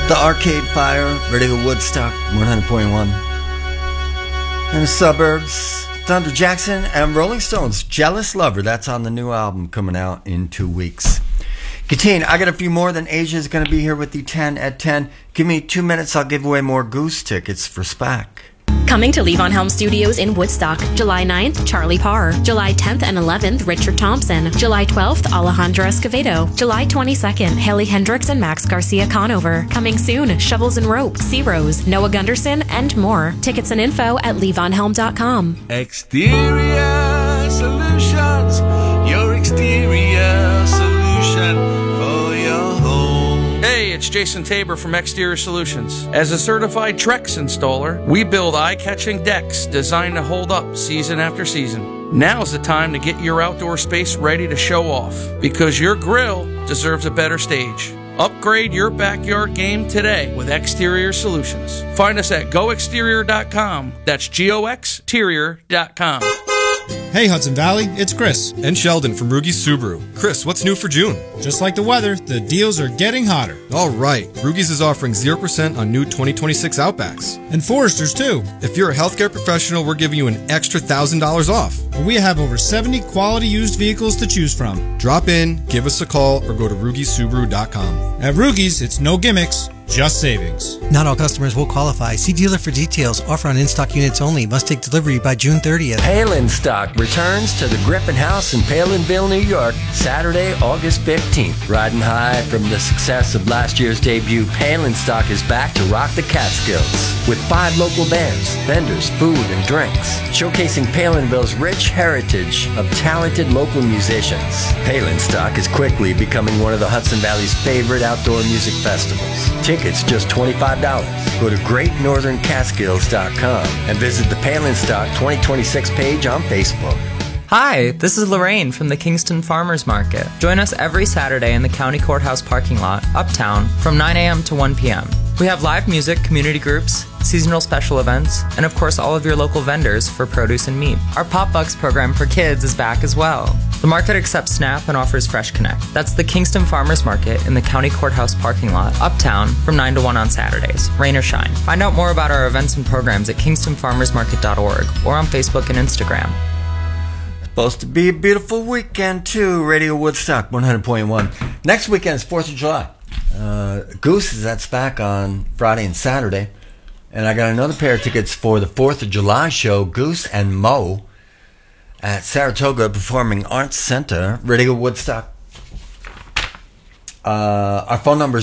The Arcade Fire, Radio Woodstock, 100.1. In the suburbs, Thunder Jackson and Rolling Stones, Jealous Lover. That's on the new album coming out in 2 weeks. Katine, I got a few more. Then Asia's going to be here with the 10 at 10. Give me 2 minutes, I'll give away more Goose tickets for SPAC. Coming to Levon Helm Studios in Woodstock, July 9th, Charlie Parr. July 10th and 11th, Richard Thompson. July 12th, Alejandro Escovedo. July 22nd, Haley Hendricks and Max Garcia Conover. Coming soon, Shovels and Rope, Sea Rose, Noah Gunderson, and more. Tickets and info at levonhelm.com. Exterior Solutions, your exterior solution for your home. Hey, it's Jason Tabor from Exterior Solutions. As a certified Trex installer, we build eye-catching decks designed to hold up season after season. Now's the time to get your outdoor space ready to show off, because your grill deserves a better stage. Upgrade your backyard game today with Exterior Solutions. Find us at goexterior.com. That's goexterior.com. Hey Hudson Valley, it's Chris. And Sheldon from Rugi Subaru. Chris, what's new for June? Just like the weather, the deals are getting hotter. All right, Rugi's is offering 0% on new 2026 Outbacks. And Foresters too. If you're a healthcare professional, we're giving you an extra $1,000 off. We have over 70 quality used vehicles to choose from. Drop in, give us a call, or go to RugiSubaru.com. At Rugi's, it's no gimmicks, just savings. Not all customers will qualify. See dealer for details. Offer on in-stock units only. Must take delivery by June 30th. Palin Stock returns to the Griffin House in Palinville, New York, Saturday, August 15th. Riding high from the success of last year's debut, Palin Stock is back to rock the Catskills with 5 local bands, vendors, food, and drinks, showcasing Palinville's rich heritage of talented local musicians. Palin Stock is quickly becoming one of the Hudson Valley's favorite outdoor music festivals. Tickets just $25. Go to GreatNorthernCatskills.com and visit the Palin Stock 2026 page on Facebook. Hi, this is Lorraine from the Kingston Farmers Market. Join us every Saturday in the County Courthouse parking lot, uptown, from 9 a.m. to 1 p.m. We have live music, community groups, seasonal special events, and of course all of your local vendors for produce and meat. Our Pop Bucks program for kids is back as well. The market accepts SNAP and offers Fresh Connect. That's the Kingston Farmers Market in the County Courthouse parking lot, uptown, from 9 to 1 on Saturdays, rain or shine. Find out more about our events and programs at kingstonfarmersmarket.org or on Facebook and Instagram. Supposed to be a beautiful weekend too. Radio Woodstock 100.1. Next weekend is 4th of July. Goose is at SPAC on Friday and Saturday. And I got another pair of tickets for the 4th of July show, Goose and Mo, at Saratoga Performing Arts Center, Radio Woodstock. Our phone number is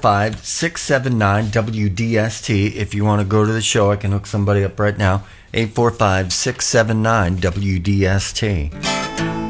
845-679-WDST. If you want to go to the show, I can hook somebody up right now. 845-679-WDST.